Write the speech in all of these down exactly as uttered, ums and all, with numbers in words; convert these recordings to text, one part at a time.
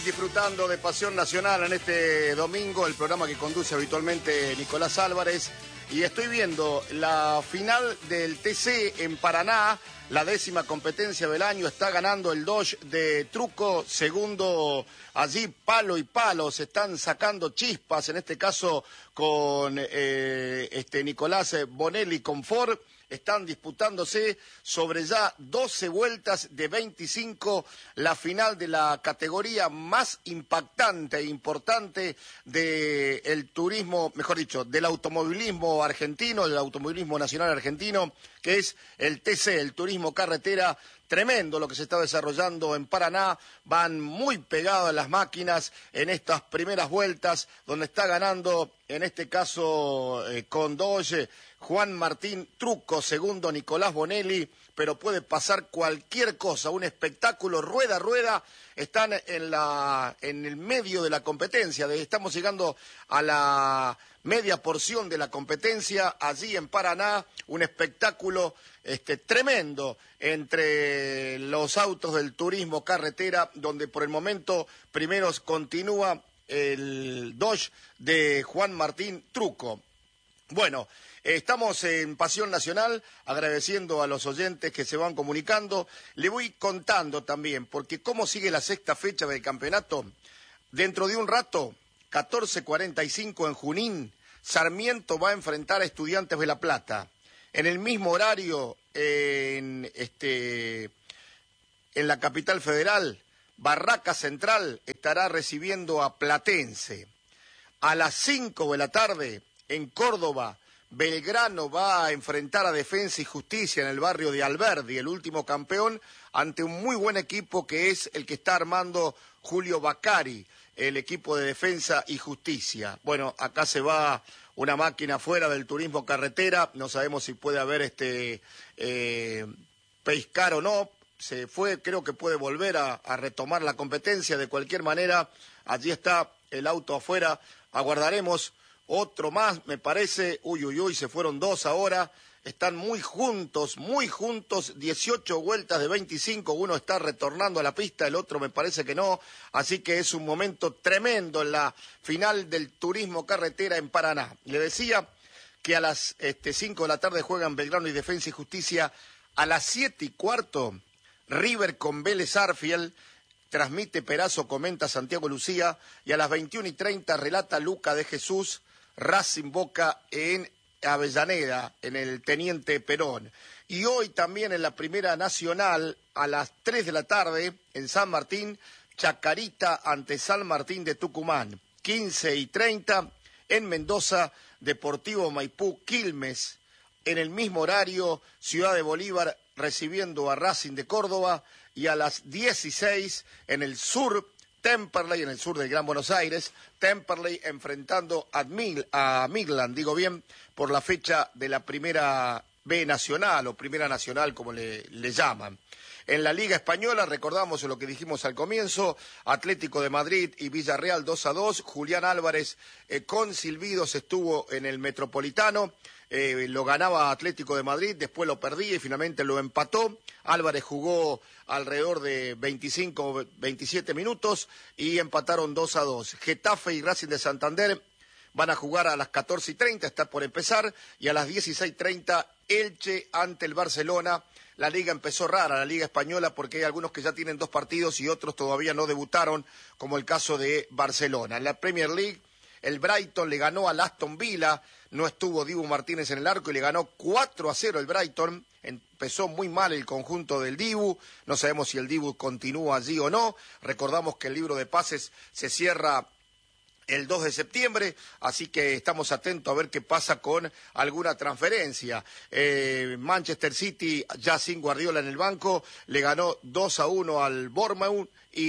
disfrutando de Pasión Nacional en este domingo, el programa que conduce habitualmente Nicolás Álvarez. Y estoy viendo la final del T C en Paraná, la décima competencia del año. Está ganando el Dodge de Truco, segundo allí palo y palo. Se están sacando chispas, en este caso con eh, este Nicolás Bonelli con Ford. Están disputándose sobre ya doce vueltas de veinticinco la final de la categoría más impactante e importante del turismo, mejor dicho, del automovilismo argentino, del automovilismo nacional argentino, que es el T C, el turismo carretera. Tremendo lo que se está desarrollando en Paraná, van muy pegadas las máquinas en estas primeras vueltas, donde está ganando, en este caso eh, con Dodge, Juan Martín Truco, segundo Nicolás Bonelli, pero puede pasar cualquier cosa, un espectáculo rueda a rueda. Están en, la, en el medio de la competencia, estamos llegando a la media porción de la competencia, allí en Paraná, un espectáculo este, tremendo entre los autos del turismo carretera, donde por el momento primeros continúa el Dodge de Juan Martín Truco. Bueno, estamos en Pasión Nacional, agradeciendo a los oyentes que se van comunicando. Le voy contando también, porque cómo sigue la sexta fecha del campeonato. Dentro de un rato, catorce cuarenta y cinco en Junín, Sarmiento va a enfrentar a Estudiantes de La Plata. En el mismo horario, en, este, en la capital federal, Barraca Central estará recibiendo a Platense. A las cinco de la tarde, en Córdoba, Belgrano va a enfrentar a Defensa y Justicia en el barrio de Alberdi, el último campeón, ante un muy buen equipo que es el que está armando Julio Baccari, el equipo de Defensa y Justicia. Bueno, acá se va una máquina fuera del turismo carretera, no sabemos si puede haber este eh, pescar o no, se fue, creo que puede volver a, a retomar la competencia. De cualquier manera, allí está el auto afuera, aguardaremos otro más, me parece. Uy, uy, uy, se fueron dos ahora. Están muy juntos, muy juntos. dieciocho vueltas de veinticinco. Uno está retornando a la pista, el otro me parece que no. Así que es un momento tremendo en la final del turismo carretera en Paraná. Le decía que a las este, cinco de la tarde juegan Belgrano y Defensa y Justicia. A las siete y cuarto, River con Vélez Arfield. Transmite Perazo, comenta Santiago Lucía. Y a las veintiuna y treinta relata Luca de Jesús. Racing Boca en Avellaneda, en el Teniente Perón. Y hoy también en la Primera Nacional, a las tres de la tarde, en San Martín, Chacarita ante San Martín de Tucumán. quince y treinta, en Mendoza, Deportivo Maipú Quilmes. En el mismo horario, Ciudad de Bolívar recibiendo a Racing de Córdoba. Y a las dieciséis, en el sur, Temperley, en el sur del Gran Buenos Aires, Temperley enfrentando a, Mil, a Midland, digo bien, por la fecha de la Primera B Nacional, o Primera Nacional como le, le llaman. En la Liga Española, recordamos lo que dijimos al comienzo, Atlético de Madrid y Villarreal dos a dos, Julián Álvarez eh, con silbidos estuvo en el Metropolitano, eh, lo ganaba Atlético de Madrid, después lo perdía y finalmente lo empató. Álvarez jugó alrededor de veinticinco, veintisiete minutos y empataron dos a dos. Getafe y Racing de Santander van a jugar a las catorce y treinta, está por empezar, y a las dieciséis y treinta Elche ante el Barcelona. La liga empezó rara, la liga española, porque hay algunos que ya tienen dos partidos y otros todavía no debutaron, como el caso de Barcelona. En la Premier League, el Brighton le ganó al Aston Villa, no estuvo Dibu Martínez en el arco y le ganó cuatro a cero el Brighton. Empezó muy mal el conjunto del Dibu, no sabemos si el Dibu continúa allí o no. Recordamos que el libro de pases se cierra el dos de septiembre, así que estamos atentos a ver qué pasa con alguna transferencia. Eh, Manchester City, ya sin Guardiola en el banco, le ganó dos a uno al Bournemouth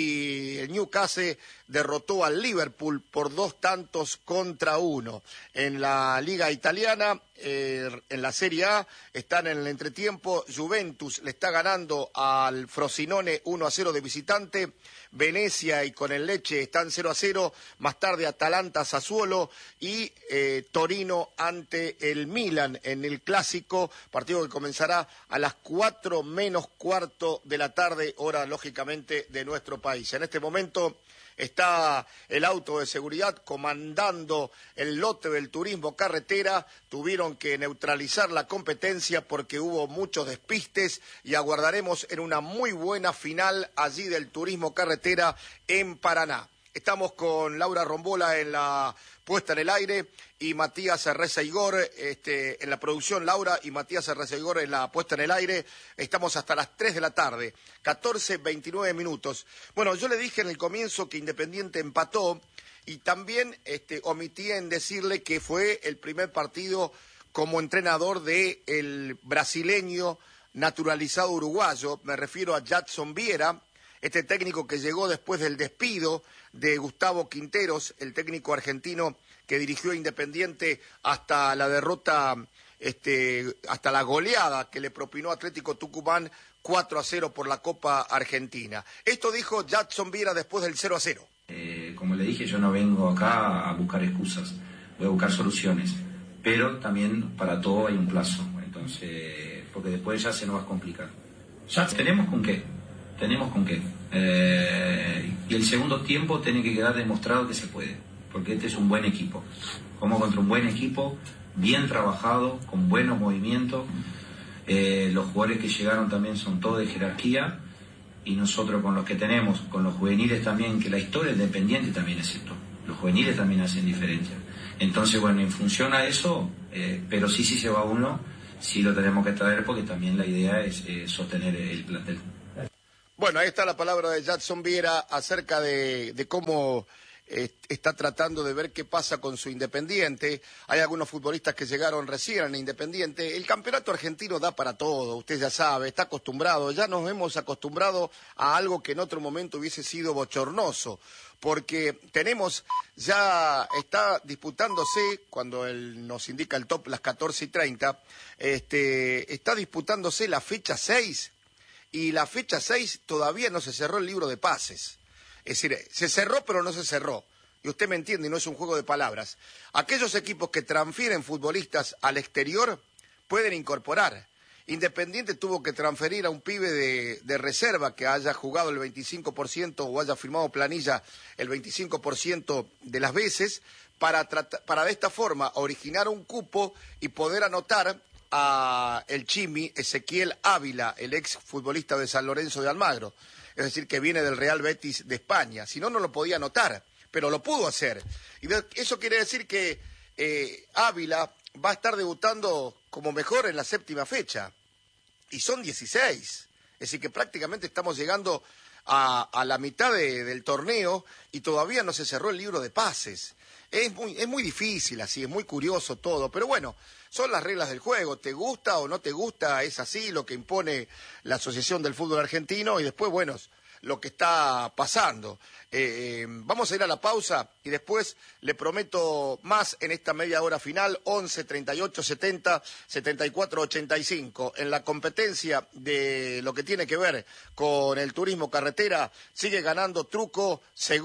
y el Newcastle derrotó al Liverpool por dos tantos contra uno. En la Liga Italiana, eh, en la Serie A, están en el entretiempo. Juventus le está ganando al Frosinone uno a cero de visitante. Venecia y con el Lecce están cero a cero, más tarde Atalanta, Sassuolo y eh, Torino ante el Milan en el Clásico, partido que comenzará a las cuatro menos cuarto de la tarde, hora lógicamente de nuestro país. En este momento está el auto de seguridad comandando el lote del turismo carretera. Tuvieron que neutralizar la competencia porque hubo muchos despistes y aguardaremos en una muy buena final allí del turismo carretera en Paraná. Estamos con Laura Rombola en la puesta en el aire y Matías Rezaigor este, en la producción. Laura y Matías Rezaigor en la puesta en el aire. Estamos hasta las tres de la tarde, catorce veintinueve minutos. Bueno, yo le dije en el comienzo que Independiente empató y también este, omití en decirle que fue el primer partido como entrenador del brasileño naturalizado uruguayo. Me refiero a Jadson Viera, este técnico que llegó después del despido de Gustavo Quinteros, el técnico argentino que dirigió a Independiente hasta la derrota, este, hasta la goleada que le propinó Atlético Tucumán cuatro a cero por la Copa Argentina. Esto dijo Jadson Viera después del cero a cero. Eh, como le dije, yo no vengo acá a buscar excusas, voy a buscar soluciones, pero también para todo hay un plazo, entonces, porque después ya se nos va a complicar. Ya tenemos con qué. Tenemos con qué. Eh, y el segundo tiempo tiene que quedar demostrado que se puede, porque este es un buen equipo. Como contra un buen equipo, bien trabajado, con buenos movimientos. Eh, los jugadores que llegaron también son todos de jerarquía, y nosotros con los que tenemos, con los juveniles también, que la historia del Independiente también es esto. Los juveniles también hacen diferencia. Entonces, bueno, en función a eso, eh, pero sí, sí se va uno, sí lo tenemos que traer, porque también la idea es eh, sostener el plantel. Bueno, ahí está la palabra de Jadson Viera acerca de, de cómo eh, está tratando de ver qué pasa con su Independiente. Hay algunos futbolistas que llegaron recién a Independiente. El campeonato argentino da para todo, usted ya sabe, está acostumbrado. Ya nos hemos acostumbrado a algo que en otro momento hubiese sido bochornoso, porque tenemos, ya está disputándose, cuando él nos indica el top las catorce y treinta, este, está disputándose la fecha seis. Y la fecha seis todavía no se cerró el libro de pases. Es decir, se cerró pero no se cerró. Y usted me entiende, y no es un juego de palabras. Aquellos equipos que transfieren futbolistas al exterior pueden incorporar. Independiente tuvo que transferir a un pibe de, de reserva que haya jugado el veinticinco por ciento o haya firmado planilla el veinticinco por ciento de las veces para, para de esta forma originar un cupo y poder anotar a el Chimi Ezequiel Ávila, el ex futbolista de San Lorenzo de Almagro, es decir, que viene del Real Betis de España. Si no, no lo podía anotar, pero lo pudo hacer. Y eso quiere decir que eh, Ávila va a estar debutando como mejor en la séptima fecha. Y son dieciséis. Es decir, que prácticamente estamos llegando a, a la mitad de, del torneo y todavía no se cerró el libro de pases. Es muy, es muy difícil así, es muy curioso todo, pero bueno, son las reglas del juego. ¿Te gusta o no te gusta? Es así lo que impone la Asociación del Fútbol Argentino y después, bueno, lo que está pasando. Eh, eh, vamos a ir a la pausa y después le prometo más en esta media hora final, once, treinta y ocho, setenta, setenta y cuatro, ochenta y cinco. En la competencia de lo que tiene que ver con el turismo carretera, sigue ganando Truco,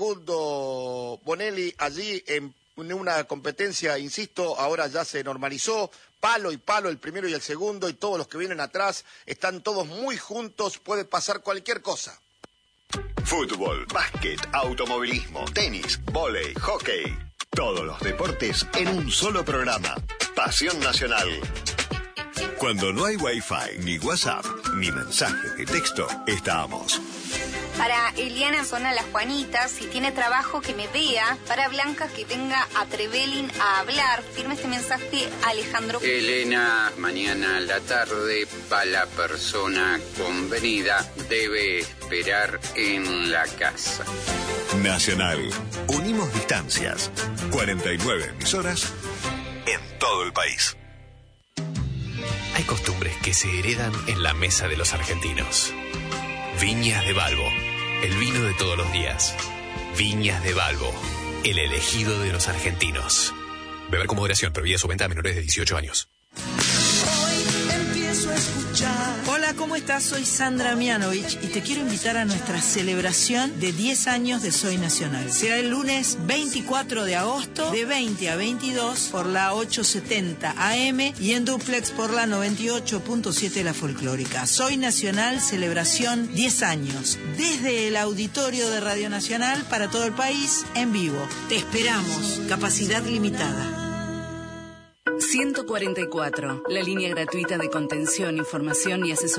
segundo Bonelli allí en una competencia, insisto, ahora ya se normalizó, palo y palo el primero y el segundo, y todos los que vienen atrás están todos muy juntos, puede pasar cualquier cosa. Fútbol, básquet, automovilismo, tenis, vóley, hockey. Todos los deportes en un solo programa. Pasión Nacional. Cuando no hay Wi-Fi, ni WhatsApp, ni mensajes de texto, estamos. Para Eliana en zona Las Juanitas, si tiene trabajo que me vea. Para Blanca, que venga a Trevelin a hablar. Firme este mensaje Alejandro. Elena, mañana a la tarde, para la persona convenida, debe esperar en la casa. Nacional. Unimos distancias. cuarenta y nueve emisoras en todo el país. Hay costumbres que se heredan en la mesa de los argentinos. Viñas de Balbo, el vino de todos los días. Viñas de Balbo, el elegido de los argentinos. Beber con moderación, prohibida su venta a menores de dieciocho años. Hoy empiezo a escuchar. Hola, ¿cómo estás? estás? Soy Sandra Mianovich y te quiero invitar a nuestra celebración de diez años de Soy Nacional. Será el lunes veinticuatro de agosto de veinte a veintidós por la ochocientos setenta A M y en duplex por la noventa y ocho punto siete La Folclórica. Soy Nacional, celebración diez años. Desde el auditorio de Radio Nacional para todo el país, en vivo. Te esperamos. Capacidad limitada. ciento cuarenta y cuatro, la línea gratuita de contención, información y asesoría.